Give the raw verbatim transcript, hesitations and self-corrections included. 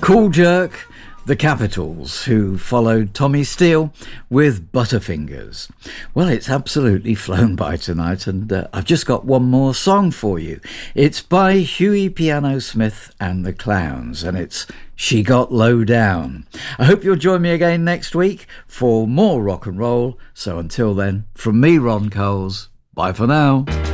Cool Jerk, the Capitals, who followed Tommy Steele with Butterfingers. Well, it's absolutely flown by tonight, and uh, I've just got one more song for you. It's by Huey Piano Smith and the Clowns, and it's She Got Low Down. I hope you'll join me again next week for more rock and roll. So until then, from me, Ron Coles, bye for now.